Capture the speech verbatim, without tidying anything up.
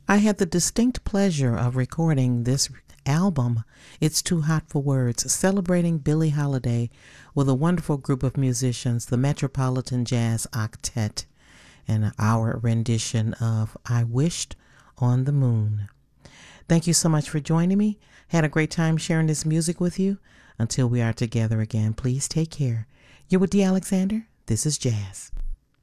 I had the distinct pleasure of recording this album, It's Too Hot for Words, celebrating Billie Holiday with a wonderful group of musicians, the Metropolitan Jazz Octet, and our rendition of I Wished on the Moon. Thank you so much for joining me. Had a great time sharing this music with you. Until we are together again, please take care. You're with Dee Alexander. This is Jazz.